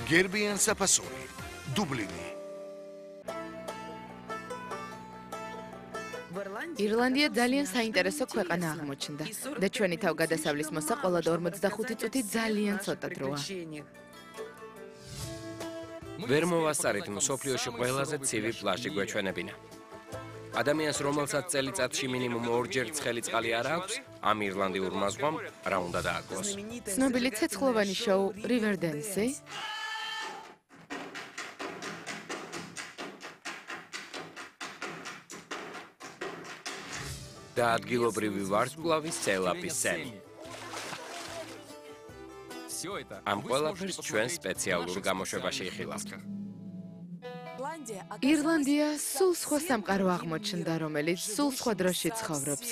გერბიან საფასური, დუბლინი. ირლანდია ძალიან საინტერესო ქვეყანა აღმოჩნდა და ჩვენი თავგადასავლის მოსაყოლად 45 წუთი ძალიან ცოტა დროა. ვერ მოვასწარით მსოფლიოში ყველაზე ცივი პლაჟი გვეჩვენებინა. ადამიანს რომელსაც წელიწადში მინიმუმ 2-ჯერ ცხელი წყალი არ აქვს, ამ ირლანდიურმა ზღვამ რა უნდა დააკლოს. ცნობილი ცეცხლოვანი შოუ Riverdance და ადგილობრივი ვარსკვლავის სელაპის სცენი. ამ ყველაფერს ჩვენ სპეციალურ გამოშვებაში იხილავთ. ირლანდია სულ სხვა სამყარო აღმოჩნდა, რომელიც სულ სხვა დროში ცხოვრობს.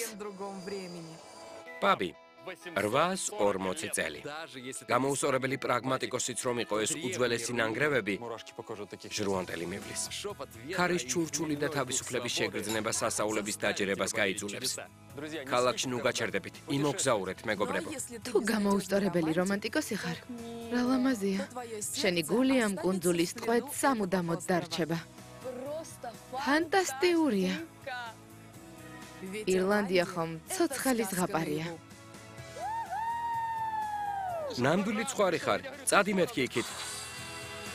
პაბი 840 წელი. გამოუსწორებელი პრაგმატიკოსიც რომ იყო ეს უძველესი ნანგრევები, ჟრუანტელი მივლის. ქარის ჩურჩული და თავისუფლების შეგრძნება სასაულების დაჯერებას გაიძულებს. ქალაქში ნუ გაჩერდებით, იმოგზაურეთ, მეგობრებო. თუ გამოუსწორებელი რომანტიკოსი ხარ, რა ლამაზია. შენი გული ამ კუნძულის ტყვედ სამუდამოდ დარჩება. ფანტასტიურია. ირლანდია ხომ ცოცხალი ზღაპარია. ნამდვილი ცხვარი ხარ, წადი მეთქი იქით.